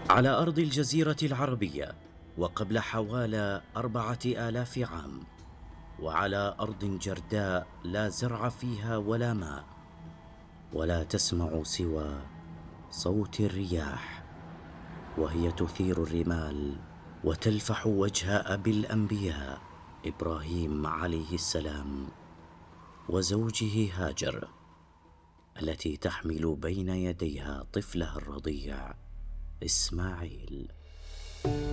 على أرض الجزيرة العربية وقبل حوالي 4000 عام، وعلى أرض جرداء لا زرع فيها ولا ماء، ولا تسمع سوى صوت الرياح وهي تثير الرمال وتلفح وجه أبي الأنبياء إبراهيم عليه السلام وزوجه هاجر التي تحمل بين يديها طفلها الرضيع إسماعيل.